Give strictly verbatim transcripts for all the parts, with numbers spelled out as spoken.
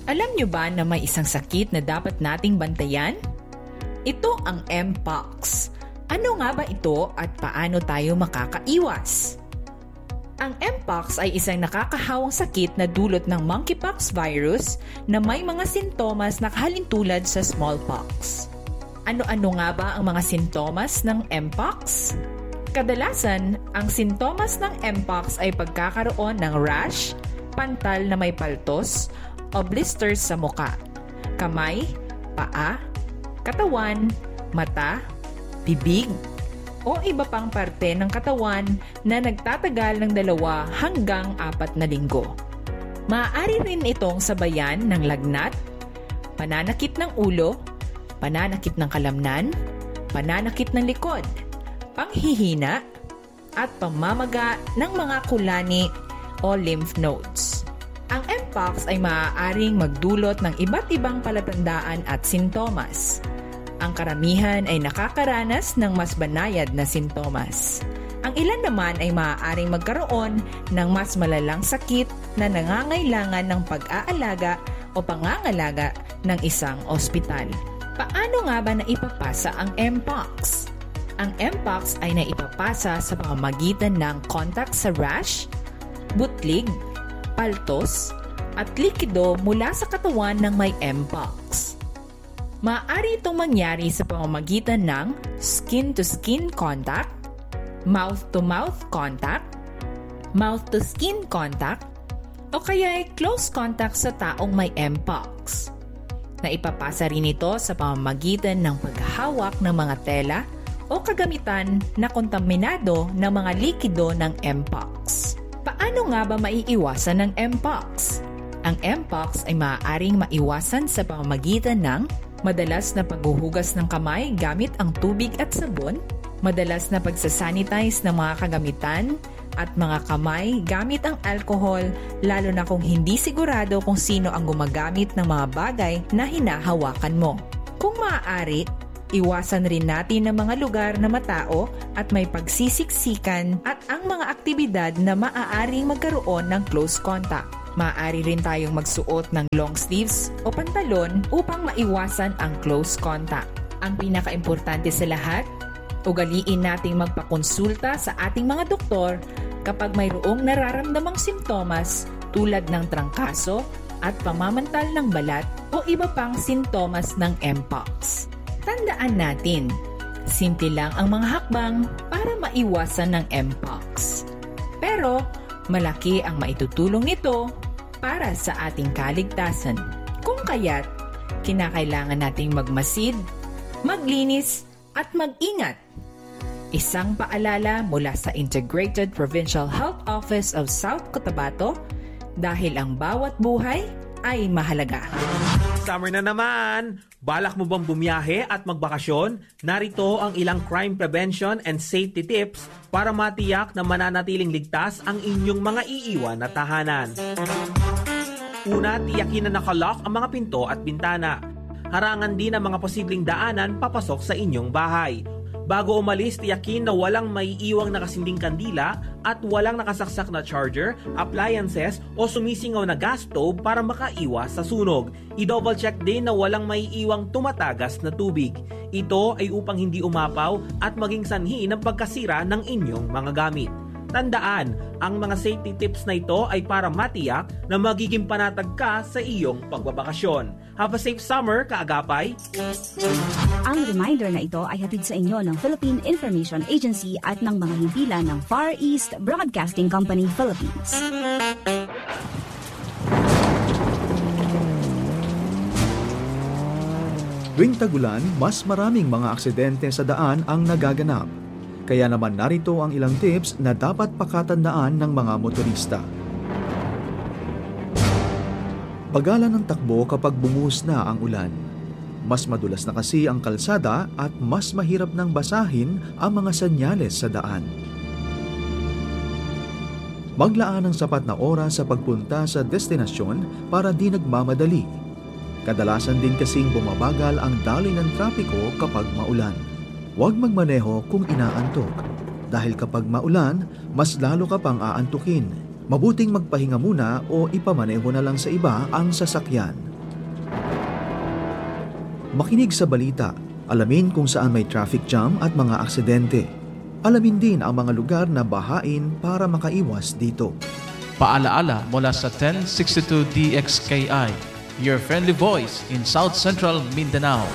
Alam nyo ba na may isang sakit na dapat nating bantayan? Ito ang Mpox. Ano nga ba ito at paano tayo makakaiwas? Ang Mpox ay isang nakakahawang sakit na dulot ng monkeypox virus na may mga sintomas na kahalintulad sa smallpox. Ano-ano nga ba ang mga sintomas ng Mpox? Kadalasan, ang sintomas ng Mpox ay pagkakaroon ng rash, pantal na may paltos, o blisters sa muka, kamay, paa, katawan, mata, bibig, o iba pang parte ng katawan na nagtatagal ng dalawa hanggang apat na linggo. Maaari rin itong sabayan ng lagnat, pananakit ng ulo, pananakit ng kalamnan, pananakit ng likod, panghihina, at pamamaga ng mga kulani o lymph nodes. Ang Mpox ay maaaring magdulot ng iba't ibang palatandaan at sintomas. Ang karamihan ay nakakaranas ng mas banayad na sintomas. Ang ilan naman ay maaaring magkaroon ng mas malalang sakit na nangangailangan ng pag-aalaga o pangangalaga ng isang ospital. Paano nga ba naipapasa ang Mpox? Ang Mpox ay naipapasa sa pamamagitan ng contact sa rash, butlig, paltos, at likido mula sa katawan ng may Mpox. Maaari itong mangyari sa pamamagitan ng skin-to-skin contact, mouth-to-mouth contact, mouth-to-skin contact, o kaya ay close contact sa taong may Mpox. Naipapasa rin ito sa pamamagitan ng paghahawak ng mga tela o kagamitan na kontaminado ng mga likido ng Mpox. Paano nga ba maiiwasan ng Mpox? Ang Mpox ay maaaring maiwasan sa pamamagitan ng madalas na paghuhugas ng kamay gamit ang tubig at sabon, madalas na pagsasanitize ng mga kagamitan at mga kamay gamit ang alcohol, lalo na kung hindi sigurado kung sino ang gumagamit ng mga bagay na hinahawakan mo. Kung maaari, iwasan rin natin ang mga lugar na matao at may pagsisiksikan at ang mga aktibidad na maaaring magkaroon ng close contact. Maaari rin tayong magsuot ng long sleeves o pantalon upang maiwasan ang close contact. Ang pinakaimportante sa lahat, ugaliin nating magpakonsulta sa ating mga doktor kapag mayroong nararamdamang simptomas tulad ng trangkaso at pamamantal ng balat o iba pang sintomas ng Mpox. Tandaan natin, simple lang ang mga hakbang para maiwasan ng Mpox. Pero malaki ang maitutulong nito para sa ating kaligtasan. Kung kaya't, kinakailangan nating magmasid, maglinis at mag-ingat. Isang paalala mula sa Integrated Provincial Health Office of South Cotabato, dahil ang bawat buhay ay mahalaga. Summer na naman! Balak mo bang bumiyahe at magbakasyon? Narito ang ilang crime prevention and safety tips para matiyak na mananatiling ligtas ang inyong mga iiwan na tahanan. Una, tiyakin na nakalock ang mga pinto at bintana. Harangan din ang mga posibleng daanan papasok sa inyong bahay. Bago umalis, tiyakin na walang maiiwang nakasinding kandila at walang nakasaksak na charger, appliances o sumisingaw na gas stove para makaiwas sa sunog. I-double check din na walang maiiwang tumatagas na tubig. Ito ay upang hindi umapaw at maging sanhi ng pagkasira ng inyong mga gamit. Tandaan, ang mga safety tips na ito ay para matiyak na magiging panatag ka sa iyong pagbabakasyon. Have a safe summer, kaagapay! Ang reminder na ito ay hatid sa inyo ng Philippine Information Agency at ng mga himpilan ng Far East Broadcasting Company, Philippines. Tuwing tagulan, mas maraming mga aksidente sa daan ang nagaganap. Kaya naman narito ang ilang tips na dapat pakatandaan ng mga motorista. Bagalan ng takbo kapag bumuhos na ang ulan. Mas madulas na kasi ang kalsada at mas mahirap nang basahin ang mga senyales sa daan. Maglaan ng sapat na oras sa pagpunta sa destinasyon para di nagmamadali. Kadalasan din kasing bumabagal ang daloy ng trapiko kapag maulan. Huwag magmaneho kung inaantok, dahil kapag maulan, mas lalo ka pang aantukin. Mabuting magpahinga muna o ipamaneho na lang sa iba ang sasakyan. Makinig sa balita, alamin kung saan may traffic jam at mga aksidente. Alamin din ang mga lugar na bahain para makaiwas dito. Paalaala mula sa ten sixty-two D X K I, your friendly voice in South Central Mindanao.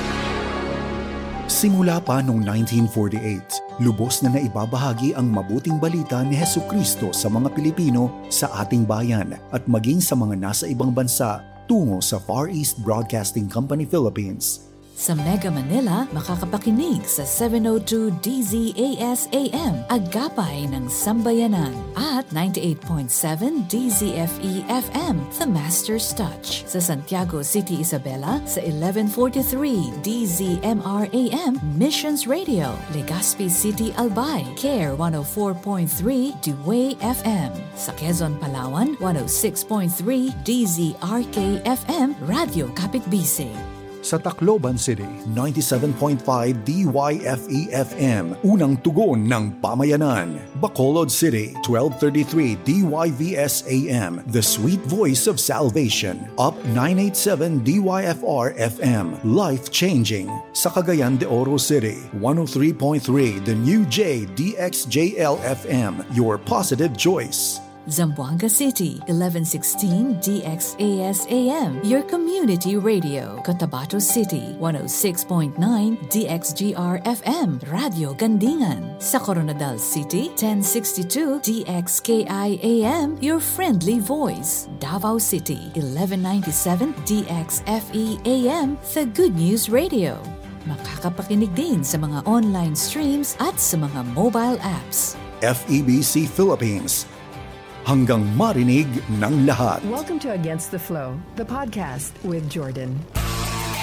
Simula pa noong nineteen forty-eight, lubos na naibabahagi ang mabuting balita ni Hesukristo sa mga Pilipino sa ating bayan at maging sa mga nasa ibang bansa tungo sa Far East Broadcasting Company Philippines. Sa Mega Manila, makakapakinig sa seven oh two D Z A S A M, Agapay ng Sambayanan, at ninety-eight point seven D Z F E F M, The Master's Touch. Sa Santiago City, Isabela, sa eleven forty-three D Z M R A M, Missions Radio. Legazpi City, Albay, Care one oh four point three Dewey F M. Sa Quezon, Palawan, one oh six point three D Z R K F M, Radio Kapitbisig. Sa Tacloban City, ninety-seven point five D Y F E F M, unang tugon ng pamayanan. Bacolod City, twelve thirty-three D Y V S A M, the sweet voice of salvation. Up nine eighty-seven D Y F R F M, life-changing. Sa Cagayan de Oro City, one oh three point three The New J D X J L F M, your positive choice. Zamboanga City, eleven sixteen D X A S A M, your community radio. Cotabato City, one oh six point nine D X G R F M, Radio Gandingan. Sa Coronadal City, ten sixty-two D X K I A M, your friendly voice. Davao City, eleven ninety-seven D X F E A M, the Good News Radio. Makakapakinig din sa mga online streams at sa mga mobile apps. F E B C Philippines, hanggang marinig ng lahat. Welcome to Against the Flow, the podcast with Jordan.